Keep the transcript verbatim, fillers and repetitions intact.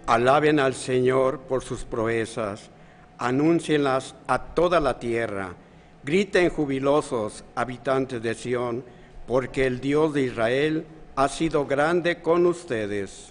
Alaben al Señor por sus proezas, anúncienlas a toda la tierra, griten jubilosos, habitantes de Sión, porque el Dios de Israel ha sido grande con ustedes.